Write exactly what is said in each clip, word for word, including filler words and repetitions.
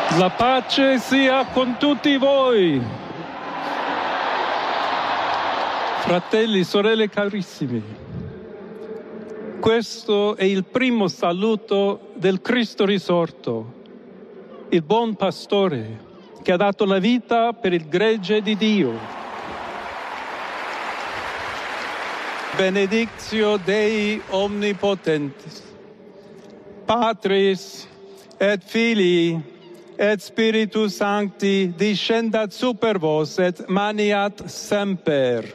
La pace sia con tutti voi. Fratelli, sorelle carissimi, questo è il primo saluto del Cristo risorto, il buon pastore che ha dato la vita per il gregge di Dio. Benedictio Dei omnipotentis, Patris et Filii et Spiritus Sancti discendat super vos et maniat semper.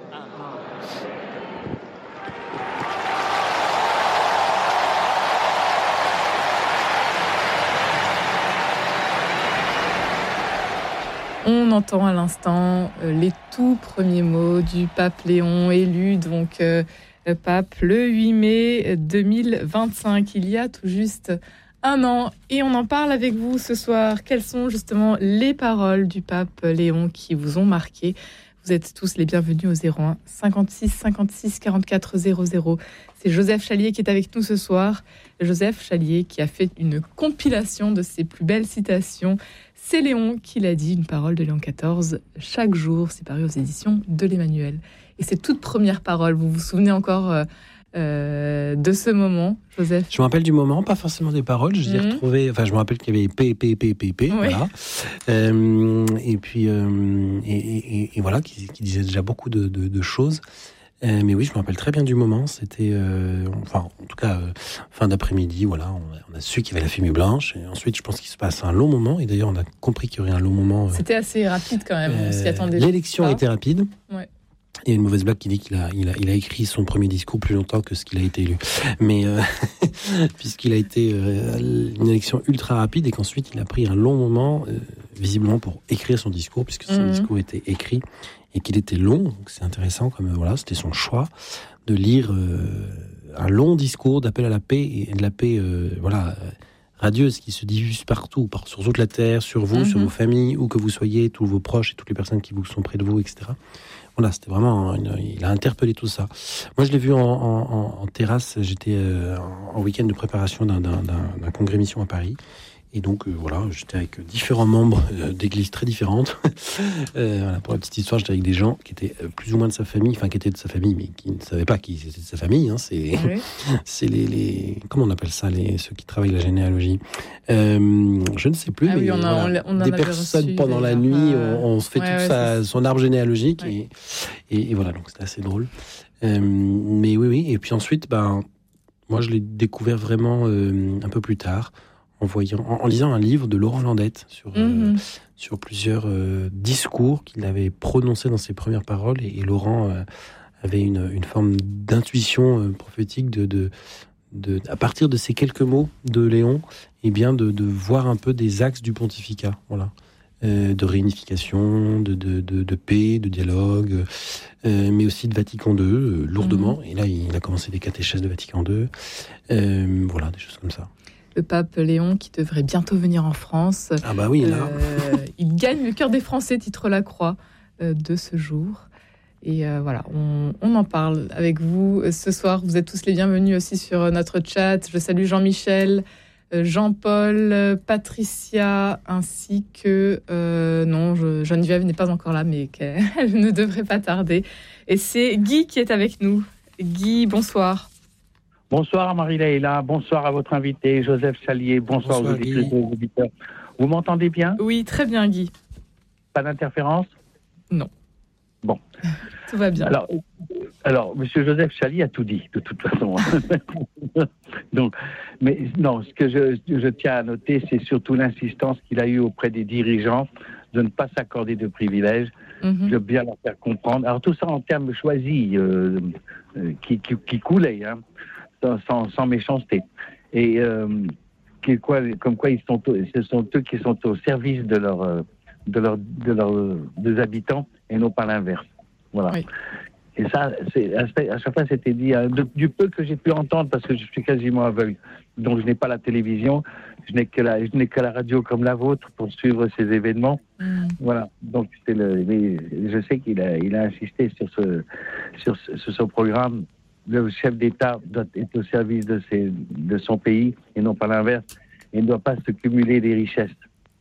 On entend à l'instant euh, les tout premiers mots du pape Léon, élu donc euh, pape le huit mai deux mille vingt-cinq, il y a tout juste un an. Et on en parle avec vous ce soir. Quelles sont justement les paroles du pape Léon qui vous ont marqué ? Vous êtes tous les bienvenus au zéro un cinquante-six cinquante-six quarante-quatre zéro zéro. C'est Joseph Chalier qui est avec nous ce soir. Joseph Chalier qui a fait une compilation de ses plus belles citations. C'est Léon qui l'a dit, une parole de Léon quatorze chaque jour. C'est paru aux éditions de l'Emmanuel. Et ces toutes premières paroles, vous vous souvenez encore euh, euh, de ce moment, Joseph ? Je me rappelle du moment, pas forcément des paroles. Je les ai Mmh. retrouvées. Enfin, je me rappelle qu'il y avait P, P, P, P, P. Oui. Voilà. Euh, et puis, euh, et, et, et voilà, qui, qui disait déjà beaucoup de, de, de choses. Euh, mais oui, je me rappelle très bien du moment. C'était, euh, enfin, en tout cas, euh, fin d'après-midi. Voilà, on a, on a su qu'il y avait la fumée blanche. Et ensuite, je pense qu'il se passe un long moment. Et d'ailleurs, on a compris qu'il y aurait un long moment. Euh, C'était assez rapide quand même. On s'y euh, attendait. l'élection pas. a été rapide. Ouais. Il y a une mauvaise blague qui dit qu'il a, il a, il a écrit son premier discours plus longtemps que ce qu'il a été élu. Mais euh, puisqu'il a été euh, une élection ultra rapide et qu'ensuite il a pris un long moment, euh, visiblement pour écrire son discours, puisque son Mhm. discours était écrit et qu'il était long. Donc c'est intéressant, comme euh, voilà, c'était son choix de lire euh, un long discours d'appel à la paix et de la paix, euh, voilà. Euh, radieuse qui se diffuse partout, par, sur toute la terre, sur vous, Mhm. sur vos familles, où que vous soyez, tous vos proches et toutes les personnes qui vous sont près de vous, et cetera. Voilà, c'était vraiment, une, il a interpellé tout ça. Moi, je l'ai vu en, en, en terrasse. J'étais euh, en week-end de préparation d'un, d'un, d'un, d'un congrès mission à Paris. Et donc, euh, voilà, j'étais avec différents membres euh, d'églises très différentes. euh, voilà, pour la petite histoire, j'étais avec des gens qui étaient euh, plus ou moins de sa famille, enfin, qui étaient de sa famille, mais qui ne savaient pas qui c'était de sa famille. Hein, c'est Oui. c'est les, les... Comment on appelle ça, les, ceux qui travaillent la généalogie euh, je ne sais plus, Ah mais oui, on a- voilà, on en des avait personnes reçu, pendant la d'ailleurs. nuit, Euh, on, on se fait ouais, tout ouais, sa, c'est- son arbre généalogique Ouais. et, et, et voilà, donc c'était assez drôle. Euh, mais oui, oui, et puis ensuite, ben, moi je l'ai découvert vraiment euh, un peu plus tard, en, voyant, en, en lisant un livre de Laurent Landette sur, euh, Mhm. sur plusieurs euh, discours qu'il avait prononcés dans ses premières paroles, et, et Laurent euh, avait une, une forme d'intuition euh, prophétique de, de, de, à partir de ces quelques mots de Léon, et bien de, de voir un peu des axes du pontificat, voilà. Euh, de réunification, de, de, de, de paix, de dialogue, euh, mais aussi de Vatican deux, euh, lourdement. Mhm. Et là, il a commencé des catéchèses de Vatican deux. Euh, voilà, des choses comme ça. Le pape Léon qui devrait bientôt venir en France. Ah bah oui, là. Euh, il gagne le cœur des Français, titre La Croix, euh, de ce jour. Et euh, voilà, on, on en parle avec vous euh, ce soir. Vous êtes tous les bienvenus aussi sur euh, notre chat. Je salue Jean-Michel, euh, Jean-Paul, euh, Patricia, ainsi que... Euh, non, je, Geneviève n'est pas encore là, mais qu'elle elle ne devrait pas tarder. Et c'est Guy qui est avec nous. Guy, bonsoir. Bonsoir Marie-Leila, bonsoir à votre invité Joseph Chalier, bonsoir, Bonsoir, aux auditrices Guy. et aux auditeurs. Vous m'entendez bien? Oui, très bien, Guy. Pas d'interférence? Non. Bon. Tout va bien. Alors, alors, Monsieur Joseph Chalier a tout dit, de toute façon. Donc, mais non, ce que je, je tiens à noter, c'est surtout l'insistance qu'il a eue auprès des dirigeants de ne pas s'accorder de privilèges, Mhm. de bien leur faire comprendre. Alors tout ça en termes choisis, euh, euh, qui, qui, qui coulaient, hein, sans, sans, sans méchanceté. Et euh, qui, quoi, comme quoi ils sont, ce sont eux qui sont au service de leurs de leur, de leurs des habitants et non pas l'inverse. Voilà. Oui. Et ça, c'est, à chaque fois, c'était dit, hein, de, du peu que j'ai pu entendre, parce que je suis quasiment aveugle, donc je n'ai pas la télévision, je n'ai que la, je n'ai que la radio comme la vôtre pour suivre ces événements. Mhm. Voilà. Donc, c'est le, mais je sais qu'il a, il a insisté sur ce, sur ce, sur ce programme. Le chef d'État doit être au service de, ses, de son pays et non pas l'inverse. Il ne doit pas se cumuler des richesses.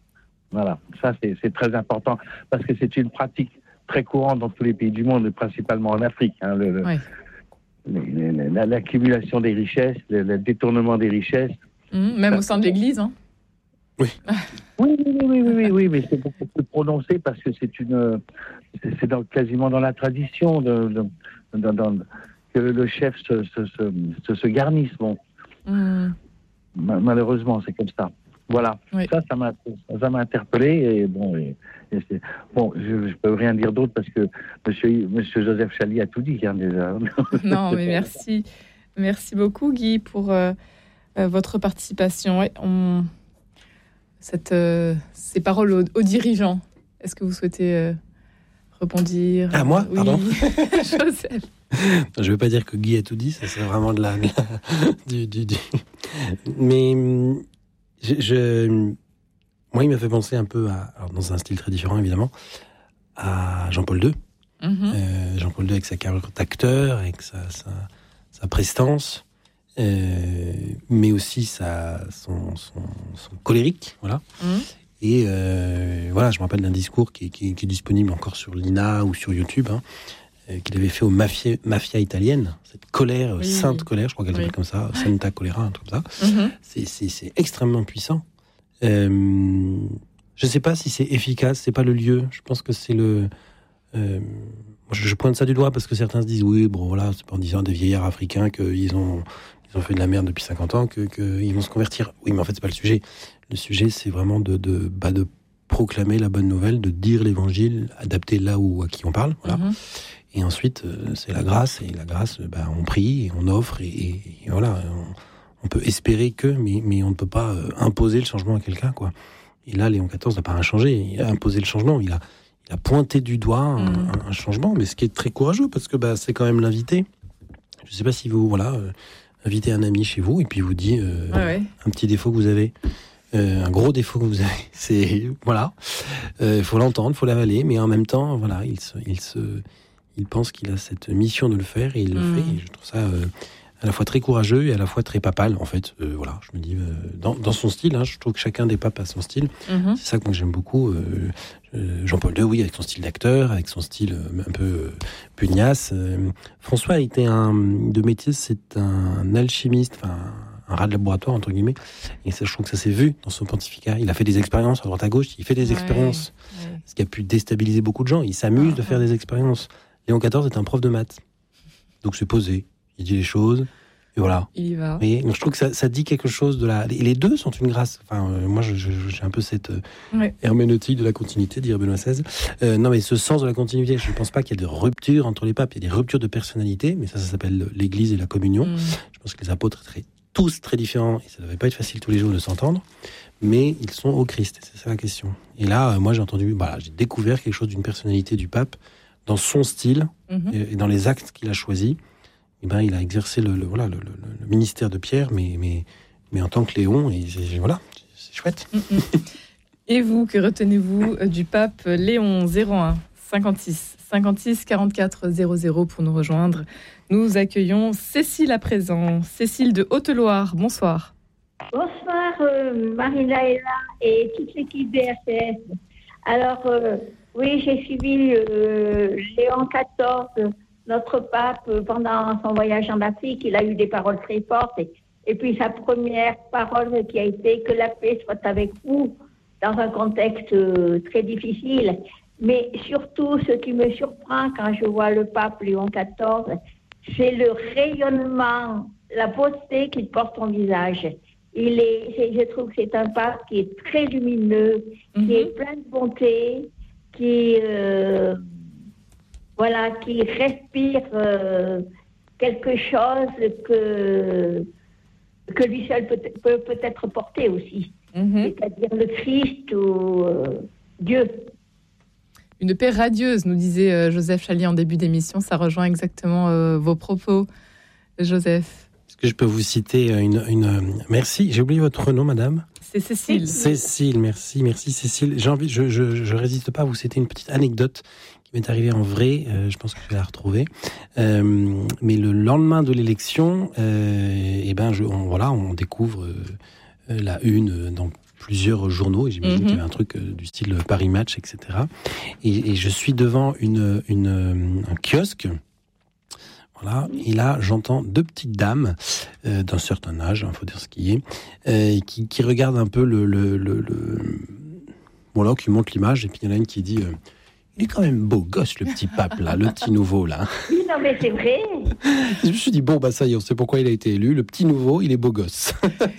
Voilà, ça c'est, c'est très important parce que c'est une pratique très courante dans tous les pays du monde, principalement en Afrique. Hein, le, le, ouais. les, les, la, l'accumulation des richesses, le, le détournement des richesses. Mmh, même ça, au sein de l'Église, hein. Oui. Oui, oui, oui, oui, oui, oui, mais c'est beaucoup plus prononcé parce que c'est une, c'est, c'est dans, quasiment dans la tradition de, de, de, de, de que le chef se, se, se, se garnisse. Bon. Mmh. Malheureusement, c'est comme ça. Voilà. Oui. Ça, ça m'a, ça m'a interpellé et bon, et, et c'est, bon, je, ne peux rien dire d'autre parce que Monsieur, Monsieur Joseph Chali a tout dit hein, déjà. Non, mais merci, merci beaucoup Guy pour euh, euh, votre participation. Ouais, on... Cette, euh, ces paroles aux, aux dirigeants. Est-ce que vous souhaitez euh, rebondir? Ah moi, oui. Pardon. Joseph. Je ne veux pas dire que Guy a tout dit, ça c'est vraiment de la, de la du, du, du. Mais je, je, moi, il m'a fait penser un peu à, alors dans un style très différent évidemment, à Jean-Paul deux. Mm-hmm. Euh, Jean-Paul deux avec sa carrière d'acteur, avec sa, sa, sa prestance. Euh, mais aussi sa, son, son, son colérique, voilà. Mmh. Et euh, voilà, je me rappelle d'un discours qui, qui, qui est disponible encore sur l'I N A ou sur YouTube, hein, euh, qu'il avait fait aux mafia, mafia italiennes, cette colère, oui. sainte colère, je crois qu'elle s'appelle oui. comme ça, Santa Colera, un truc comme ça. Mmh. C'est, c'est, c'est extrêmement puissant. Euh, je ne sais pas si c'est efficace, c'est pas le lieu. Je pense que c'est le. Euh, je, je pointe ça du doigt parce que certains se disent oui, bon voilà, c'est pas en disant des vieillards africains qu'ils ont. Ils ont fait de la merde depuis cinquante ans, que, que ils vont se convertir. Oui, mais en fait, c'est pas le sujet. Le sujet, c'est vraiment de, de, bah, de proclamer la bonne nouvelle, de dire l'évangile, adapté là où à qui on parle, voilà. Mm-hmm. Et ensuite, euh, c'est la grâce, et la grâce, bah, on prie, et on offre, et, et, et voilà. On, on peut espérer que, mais, mais on ne peut pas euh, imposer le changement à quelqu'un, quoi. Et là, Léon quatorze n'a pas rien changé. Il a imposé le changement. Il a, il a pointé du doigt un, mm. un, un changement, mais ce qui est très courageux, parce que bah, c'est quand même l'invité. Je sais pas si vous, voilà. Euh, invitez un ami chez vous et puis vous dit euh, ouais, ouais. un petit défaut que vous avez, euh, un gros défaut que vous avez. C'est voilà, il euh, faut l'entendre, il faut l'avaler, mais en même temps, voilà, il se, il se, il pense qu'il a cette mission de le faire et il mmh. le fait. Et je trouve ça euh, à la fois très courageux et à la fois très papal. En fait, euh, voilà, je me dis euh, dans, dans son style. Hein, je trouve que chacun des papes a son style. Mmh. C'est ça que moi j'aime beaucoup. Euh, Euh, Jean-Paul deux, oui, avec son style d'acteur, avec son style euh, un peu euh, pugnace. Euh, François était un de métier, c'est un alchimiste, enfin un rat de laboratoire entre guillemets. Et ça, je trouve que ça s'est vu dans son pontificat. Il a fait des expériences à droite à gauche. Il fait des ouais, expériences, ouais. ce qui a pu déstabiliser beaucoup de gens. Il s'amuse ah, de faire ah. des expériences. Léon quatorze est un prof de maths, donc c'est posé. Il dit les choses. Et voilà. Il y va. Et donc je trouve que ça, ça dit quelque chose de la. Et les deux sont une grâce. Enfin, euh, moi, je, je, j'ai un peu cette euh, ouais. herméneutique de la continuité, dirait Benoît seize. Euh, non, mais ce sens de la continuité, je ne pense pas qu'il y ait de rupture entre les papes. Il y a des ruptures de personnalité, mais ça, ça s'appelle l'Église et la communion. Mm. Je pense que les apôtres étaient tous très différents et ça ne devait pas être facile tous les jours de s'entendre. Mais ils sont au Christ. C'est ça la question. Et là, euh, moi, j'ai entendu, voilà, j'ai découvert quelque chose d'une personnalité du pape dans son style mm-hmm. et, et dans les actes qu'il a choisis. Eh ben, il a exercé le, le, voilà, le, le, le ministère de Pierre, mais, mais, mais en tant que Léon, et c'est, voilà, c'est chouette. Et vous, que retenez-vous du pape Léon? Zéro un cinquante-six cinquante-six quarante-quatre zéro zéro pour nous rejoindre. Nous accueillons Cécile à présent. Cécile de Haute-Loire, bonsoir. Bonsoir euh, Marie-Laëla et toute l'équipe B R T S. Alors, euh, oui, j'ai suivi euh, Léon quatorze, notre pape, pendant son voyage en Afrique. Il a eu des paroles très fortes. Et, et puis sa première parole qui a été « Que la paix soit avec vous » dans un contexte euh, très difficile. Mais surtout, ce qui me surprend quand je vois le pape Léon quatorze, c'est le rayonnement, la beauté qu'il porte son visage. Il est, c'est, je trouve que c'est un pape qui est très lumineux, mm-hmm. qui est plein de bonté, qui... Euh, Voilà, qui respire euh, quelque chose que, que lui seul peut, peut peut-être porter aussi. Mm-hmm. C'est-à-dire le Christ ou euh, Dieu. Une paix radieuse, nous disait euh, Joseph Chali en début d'émission. Ça rejoint exactement euh, vos propos, Joseph. Est-ce que je peux vous citer une... une... Merci, j'ai oublié votre nom, madame. C'est Cécile. Cécile, merci, merci Cécile. J'ai envie, je, je, je résiste pas à vous citer une petite anecdote qui m'est arrivée en vrai. Euh, je pense que je vais la retrouver. Euh, mais le lendemain de l'élection, euh, eh ben, je, on, voilà, on découvre euh, la une dans plusieurs journaux, et j'imagine mm-hmm. qu'il y avait un truc euh, du style Paris Match, et cetera. Et, et je suis devant une, une, un kiosque. Voilà, et là, j'entends deux petites dames euh, d'un certain âge, il hein, faut dire ce qui est, euh, qui, qui regardent un peu le, le, le, le... Bon là, qui montre l'image, et puis il y en a une qui dit euh, il est quand même beau gosse, le petit pape, là, le petit nouveau, là. Oui, non, mais c'est vrai. Je me suis dit, bon, bah ça y est, on sait pourquoi il a été élu, le petit nouveau, il est beau gosse.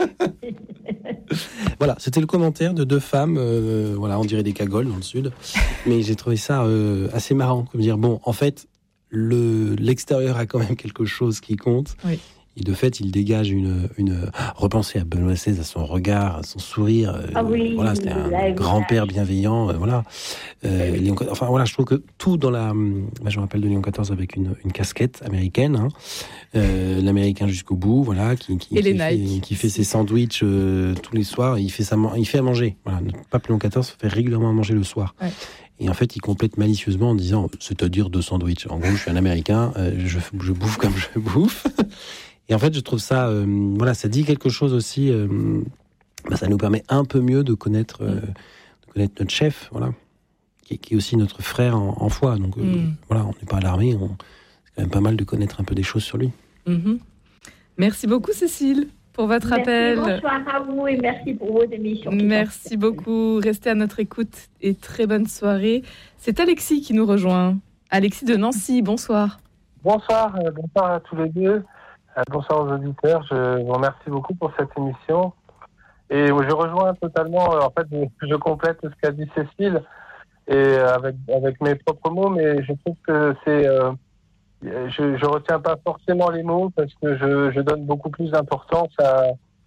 Voilà, c'était le commentaire de deux femmes, euh, voilà, on dirait des cagoles dans le sud, mais j'ai trouvé ça euh, assez marrant, comme dire, bon, en fait, Le, l'extérieur a quand même quelque chose qui compte. Oui. Et de fait, il dégage une... une repensez à Benoît seize, à son regard, à son sourire. Ah oui, voilà, c'était un grand-père bienveillant. Euh, voilà. Euh, Léon, enfin, voilà, je trouve que tout dans la... Moi, je me rappelle de Léon quatorze avec une, une casquette américaine. Hein, euh, l'américain jusqu'au bout, voilà, qui, qui, qui, fait, qui fait ses sandwichs euh, tous les soirs. Il fait, ça, il fait à manger. Voilà, notre pape Léon quatorze fait régulièrement à manger le soir. Ouais. Et en fait, il complète malicieusement en disant, c'est-à-dire deux sandwichs. En gros, je suis un Américain, euh, je, je bouffe comme je bouffe. Et en fait, je trouve ça, euh, voilà, ça dit quelque chose aussi. Euh, bah, ça nous permet un peu mieux de connaître, euh, de connaître notre chef, voilà, qui, qui est aussi notre frère en, en foi. Donc, euh, mm. voilà, on n'est pas alarmé. On, c'est quand même pas mal de connaître un peu des choses sur lui. Mm-hmm. Merci beaucoup, Cécile, pour votre merci, appel. Bonsoir à vous et merci pour vos émissions. Merci beaucoup. Restez à notre écoute et très bonne soirée. C'est Alexis qui nous rejoint. Alexis de Nancy, bonsoir. Bonsoir, euh, bonsoir à tous les deux. Euh, bonsoir aux auditeurs. Je vous remercie beaucoup pour cette émission. Et je rejoins totalement, en fait, je, je complète ce qu'a dit Cécile et avec, avec mes propres mots, mais je trouve que c'est... Euh, je je retiens pas forcément les mots parce que je, je donne beaucoup plus d'importance à,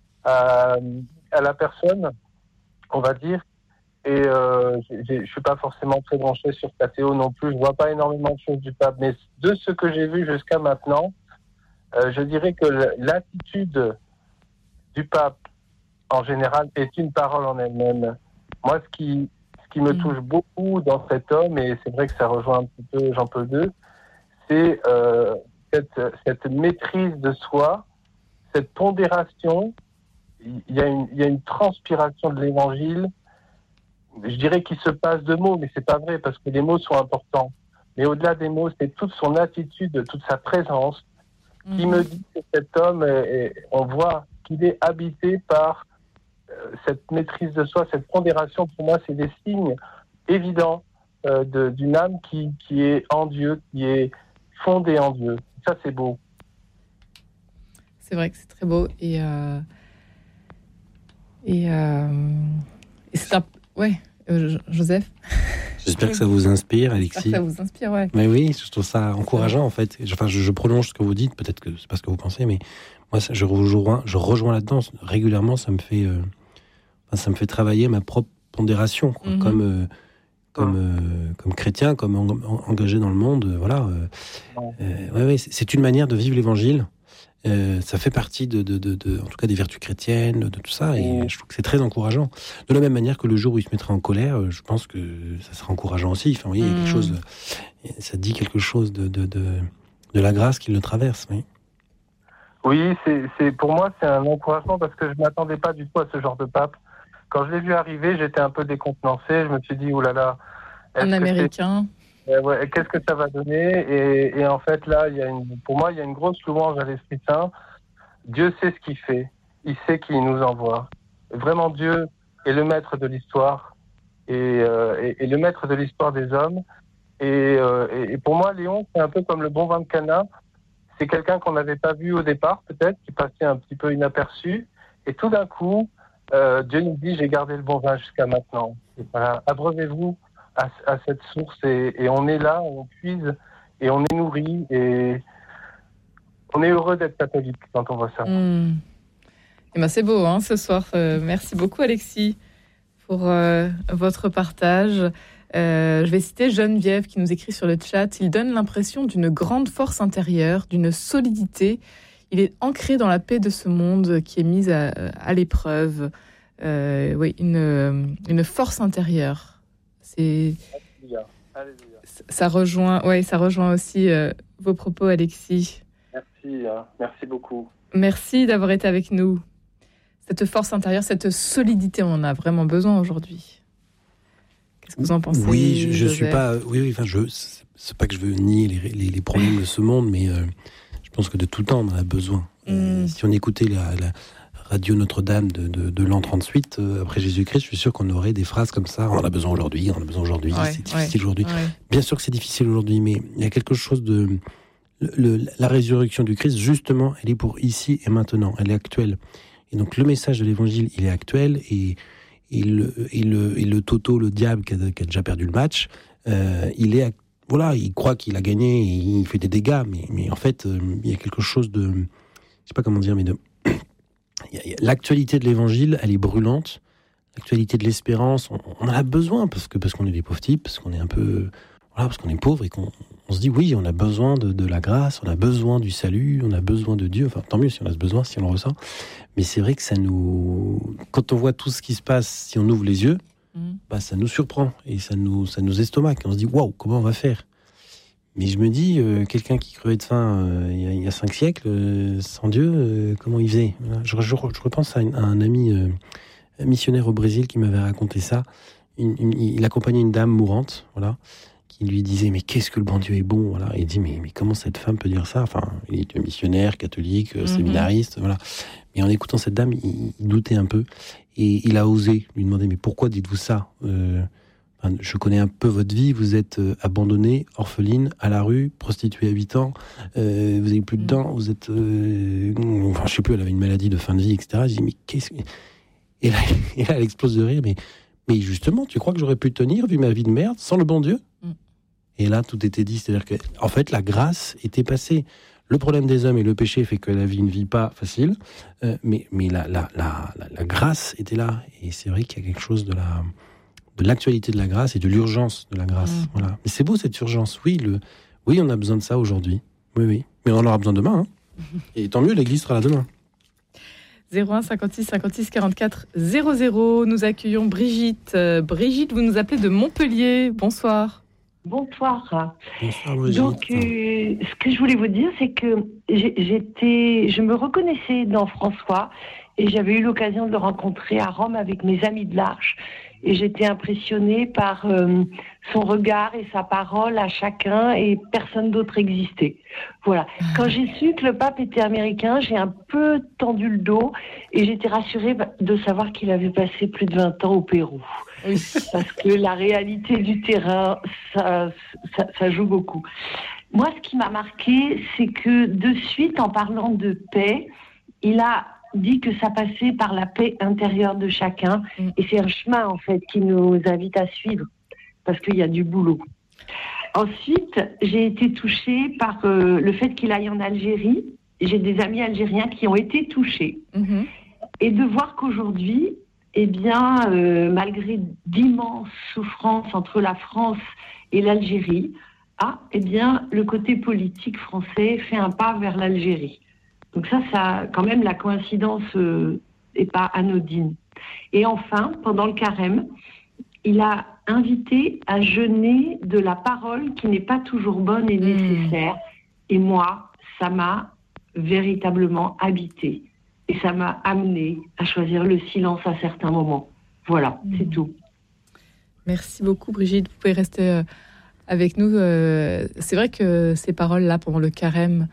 à, à la personne, on va dire. Et euh, je suis pas forcément très branché sur sa théo non plus. Je vois pas énormément de choses du pape. Mais de ce que j'ai vu jusqu'à maintenant, euh, je dirais que l'attitude du pape, en général, est une parole en elle-même. Moi, ce qui, ce qui me mmh. touche beaucoup dans cet homme, et c'est vrai que ça rejoint un petit peu Jean-Paul deux, c'est euh, cette, cette maîtrise de soi, cette pondération. Il y a une, il y a une transpiration de l'évangile. Je dirais qu'il se passe de mots, mais c'est pas vrai parce que les mots sont importants. Mais au-delà des mots, c'est toute son attitude, toute sa présence mmh. qui me dit que cet homme, est, est, on voit qu'il est habité par euh, cette maîtrise de soi, cette pondération. Pour moi, c'est des signes évidents euh, de, d'une âme qui, qui est en Dieu, qui est fondée en Dieu. Ça, c'est beau. C'est vrai que c'est très beau. Et, euh... et, euh... et c'est un... Ouais, euh, Joseph. J'espère que ça vous inspire, Alexis. J'espère que ça vous inspire, ouais. Mais oui, je trouve ça encourageant, en fait. Enfin, je, je prolonge ce que vous dites, peut-être que c'est pas ce que vous pensez, mais moi, ça, je rejoins, je rejoins là-dedans. Régulièrement, ça me fait, euh, enfin, ça me fait travailler ma propre pondération, quoi, mm-hmm. comme, euh, comme, euh, comme chrétien, comme en, en, engagé dans le monde. Euh, voilà. Euh, euh, ouais, ouais, c'est, c'est une manière de vivre l'Évangile. Euh, ça fait partie de, de, de, de, en tout cas, des vertus chrétiennes, de, de tout ça, et mmh. je trouve que c'est très encourageant. De la même manière que le jour où il se mettra en colère, je pense que ça sera encourageant aussi. Enfin, oui, il y a quelque chose, ça dit quelque chose de, de, de, de la grâce qui le traverse. Oui, oui c'est, c'est, pour moi, c'est un encouragement parce que je ne m'attendais pas du tout à ce genre de pape. Quand je l'ai vu arriver, j'étais un peu décontenancé. Je me suis dit, oulala. Un Américain. Euh, ouais, qu'est-ce que ça va donner et, et en fait, là, il y a une, pour moi, il y a une grosse louange à l'Esprit Saint. Dieu sait ce qu'il fait. Il sait qui il nous envoie. Vraiment, Dieu est le maître de l'histoire et, euh, et, et le maître de l'histoire des hommes. Et, euh, et, et pour moi, Léon, c'est un peu comme le bon vin de Cana. C'est quelqu'un qu'on n'avait pas vu au départ, peut-être, qui passait un petit peu inaperçu. Et tout d'un coup, euh, Dieu nous dit, j'ai gardé le bon vin jusqu'à maintenant. Et voilà, abreuvez-vous À, à cette source et, et on est là, on puise et on est nourri et on est heureux d'être catholique quand on voit ça. Mmh. Et ben c'est beau hein, ce soir. Euh, merci beaucoup Alexis pour euh, votre partage. Euh, je vais citer Geneviève qui nous écrit sur le chat. Il donne l'impression d'une grande force intérieure, d'une solidité. Il est ancré dans la paix de ce monde qui est mise à, à l'épreuve. Euh, oui, une, une force intérieure. C'est... Alléluia. Alléluia. Ça rejoint, ouais, ça rejoint aussi euh, vos propos, Alexis. Merci, hein. Merci beaucoup. Merci d'avoir été avec nous. cette force intérieure, cette solidité, on en a vraiment besoin aujourd'hui. Qu'est-ce que vous en pensez? Oui, je, je Joseph? suis pas. Oui, oui. Enfin, je. C'est pas que je veux nier les, les, les problèmes de ce monde, mais euh, je pense que de tout temps, on en a besoin. Mm. Euh, si on écoutait la, la radio Notre-Dame de, de, de l'an trente-huit, euh, après Jésus-Christ, je suis sûr qu'on aurait des phrases comme ça. On en a besoin aujourd'hui, on en a besoin aujourd'hui, ouais, c'est difficile ouais, aujourd'hui. Ouais. Bien sûr que c'est difficile aujourd'hui, mais il y a quelque chose de... Le, le, la résurrection du Christ, justement, elle est pour ici et maintenant. Elle est actuelle. Et donc, le message de l'Évangile, il est actuel. Et, et, le, et, le, et le Toto, le diable, qui a, qui a déjà perdu le match, euh, il est... Voilà, il croit qu'il a gagné, et il fait des dégâts. Mais, mais en fait, euh, il y a quelque chose de... Je sais pas comment dire, mais de... L'actualité de l'Évangile, elle est brûlante. L'actualité de l'espérance, on, on en a besoin parce que parce qu'on est des pauvres types, parce qu'on est un peu, voilà, parce qu'on est pauvres et qu'on on se dit oui, on a besoin de, de la grâce, on a besoin du salut, on a besoin de Dieu. Enfin, tant mieux si on a ce besoin, si on le ressent. Mais c'est vrai que ça nous, quand on voit tout ce qui se passe, si on ouvre les yeux, mmh. bah ça nous surprend et ça nous ça nous estomaque. On se dit waouh, comment on va faire? Mais je me dis, euh, quelqu'un qui crevait de faim euh, il, y a, il y a cinq siècles, euh, sans Dieu, euh, comment il faisait? je, je, je repense à, une, à un ami euh, missionnaire au Brésil qui m'avait raconté ça. Une, une, il accompagnait une dame mourante, voilà, qui lui disait, mais qu'est-ce que le bon Dieu est bon, voilà. Et il dit, mais, mais comment cette femme peut dire ça? Enfin, il était missionnaire, catholique, mm-hmm. séminariste, voilà. Mais en écoutant cette dame, il, il doutait un peu. Et il a osé lui demander, mais pourquoi dites-vous ça? euh, Je connais un peu votre vie, vous êtes euh, abandonnée, orpheline, à la rue, prostituée à huit ans, euh, vous n'avez plus de dents, vous êtes... Euh, enfin, je sais plus, elle avait une maladie de fin de vie, et cetera. Je dis, mais qu'est-ce que... Et là, et là, elle explose de rire, mais, mais justement, tu crois que j'aurais pu tenir, vu ma vie de merde, sans le bon Dieu? mm. Et là, tout était dit, c'est-à-dire que, en fait, la grâce était passée. Le problème des hommes et le péché fait que la vie ne vit pas facile, euh, mais, mais la, la, la, la, la grâce était là. Et c'est vrai qu'il y a quelque chose de la... de l'actualité de la grâce et de l'urgence de la grâce. Mmh. Voilà. Mais c'est beau cette urgence. Oui, le, oui, on a besoin de ça aujourd'hui. Oui, oui. Mais on en aura besoin demain. Hein. Et tant mieux, l'Église sera là demain. zéro un cinquante-six cinquante-six quarante-quatre zéro zéro. Nous accueillons Brigitte. Euh, Brigitte, vous nous appelez de Montpellier. Bonsoir. Bonsoir. Bonsoir, Brigitte. Donc, euh, ce que je voulais vous dire, c'est que j'étais, je me reconnaissais dans François et j'avais eu l'occasion de le rencontrer à Rome avec mes amis de l'Arche. Et j'étais impressionnée par euh, son regard et sa parole à chacun, et personne d'autre existait. Voilà. Quand j'ai su que le pape était américain, j'ai un peu tendu le dos et j'étais rassurée de savoir qu'il avait passé plus de vingt ans au Pérou. Oui. Parce que la réalité du terrain, ça, ça, ça joue beaucoup. Moi, ce qui m'a marqué, c'est que de suite, en parlant de paix, il a dit que ça passait par la paix intérieure de chacun. Mm. Et c'est un chemin, en fait, qui nous invite à suivre, parce qu'il y a du boulot. Ensuite, j'ai été touchée par euh, le fait qu'il aille en Algérie. J'ai des amis algériens qui ont été touchés. Mm-hmm. Et de voir qu'aujourd'hui, eh bien, euh, malgré d'immenses souffrances entre la France et l'Algérie, ah, eh bien, le côté politique français fait un pas vers l'Algérie. Donc ça, ça, quand même, la coïncidence n'est euh, pas anodine. Et enfin, pendant le carême, il a invité à jeûner de la parole qui n'est pas toujours bonne et nécessaire. Mmh. Et moi, ça m'a véritablement habité. Et ça m'a amené à choisir le silence à certains moments. Voilà, mmh. c'est tout. Merci beaucoup, Brigitte. Vous pouvez rester avec nous. C'est vrai que ces paroles-là, pendant le carême,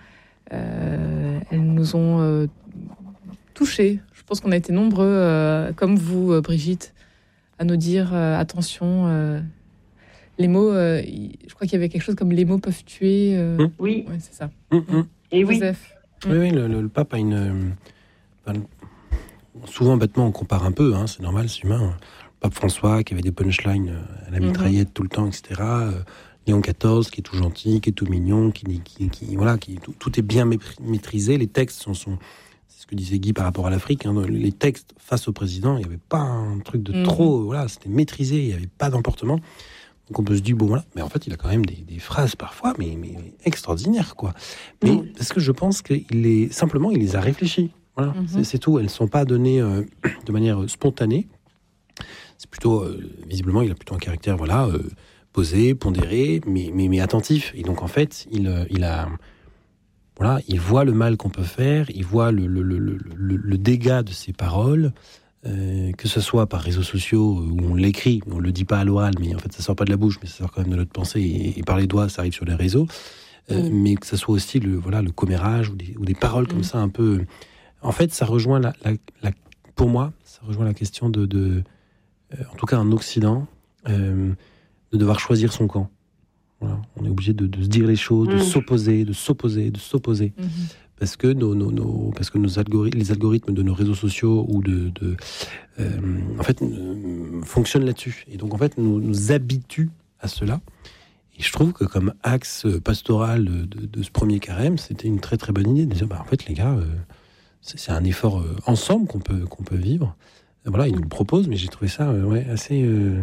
Euh, elles nous ont euh, touchés. Je pense qu'on a été nombreux, euh, comme vous, euh, Brigitte, à nous dire euh, attention. Euh, les mots, euh, je crois qu'il y avait quelque chose comme les mots peuvent tuer. Euh, mmh. Oui, ouais, c'est ça. Mmh, mmh. Et oui. Joseph. Oui, oui, le, le, le pape a une. Euh, souvent, bêtement, on compare un peu. Hein, c'est normal, c'est humain. Le pape François qui avait des punchlines à la mitraillette mmh. tout le temps, et cetera. Euh, Léon quatorze, qui est tout gentil, qui est tout mignon, qui, qui, qui voilà, qui tout, tout est bien maîtrisé. Les textes sont, sont, c'est ce que disait Guy par rapport à l'Afrique. Hein, les textes face au président, il n'y avait pas un truc de mmh. trop. Voilà, c'était maîtrisé, il n'y avait pas d'emportement. Donc on peut se dire bon voilà, mais en fait il a quand même des, des phrases parfois, mais, mais extraordinaires quoi. Mais mmh. parce que je pense qu'il est simplement, il les a réfléchies. Voilà, mmh. c'est, c'est tout. Elles ne sont pas données euh, de manière spontanée. C'est plutôt euh, visiblement, il a plutôt un caractère voilà. Euh, posé, pondéré, mais, mais, mais attentif. Et donc, en fait, il, il, a, voilà, il voit le mal qu'on peut faire, il voit le, le, le, le, le dégât de ses paroles, euh, que ce soit par réseaux sociaux où on l'écrit, on le dit pas à l'oral, mais en fait ça sort pas de la bouche, mais ça sort quand même de notre pensée, et, et par les doigts, ça arrive sur les réseaux. Euh, mmh. Mais que ce soit aussi le, voilà, le commérage ou des, ou des paroles comme mmh. ça un peu... En fait, ça rejoint, la, la, la, pour moi, ça rejoint la question de, de euh, en tout cas en Occident, euh, de devoir choisir son camp. Voilà. On est obligé de, de se dire les choses, mmh. de s'opposer, de s'opposer, de s'opposer. Mmh. Parce que, nos, nos, nos, parce que nos algorithmes, les algorithmes de nos réseaux sociaux ou de, de, euh, en fait, euh, fonctionnent là-dessus. Et donc, en fait, nous, nous habituent à cela. Et je trouve que comme axe pastoral de, de, de ce premier carême, c'était une très très bonne idée de dire, bah, en fait, les gars, euh, c'est, c'est un effort euh, ensemble qu'on peut, qu'on peut vivre. Et voilà, ils nous le proposent, mais j'ai trouvé ça euh, ouais, assez, euh,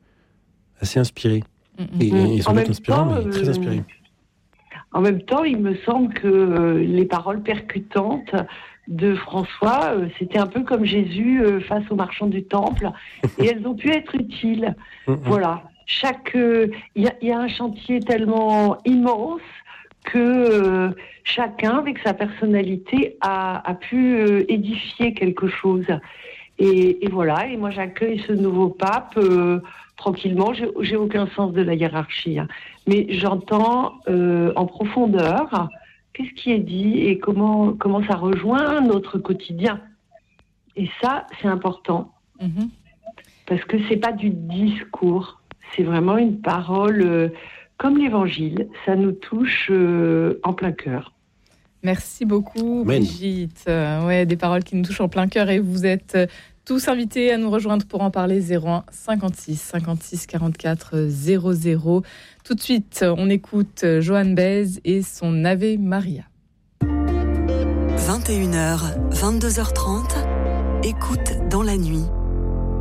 assez inspiré. Et, et, et sans doute inspirant, temps, mais très inspiré. Euh, en même temps, il me semble que euh, les paroles percutantes de François, euh, c'était un peu comme Jésus euh, face aux marchands du temple, et elles ont pu être utiles. Voilà. Chaque, il euh, y, y a un chantier tellement immense que euh, chacun, avec sa personnalité, a, a pu euh, édifier quelque chose. Et, et voilà. Et moi, j'accueille ce nouveau pape euh, tranquillement. J'ai, j'ai aucun sens de la hiérarchie, hein. Mais j'entends euh, en profondeur qu'est-ce qui est dit et comment comment ça rejoint notre quotidien. Et ça, c'est important mmh. parce que c'est pas du discours. C'est vraiment une parole euh, comme l'Évangile. Ça nous touche euh, en plein cœur. Merci beaucoup, Amen. Brigitte. Euh, ouais, des paroles qui nous touchent en plein cœur. Et vous êtes tous invités à nous rejoindre pour en parler. zéro un cinquante-six cinquante-six quarante-quatre zéro zéro. Tout de suite, on écoute Joan Baez et son Ave Maria. vingt et une heures, vingt-deux heures trente. Écoute dans la nuit.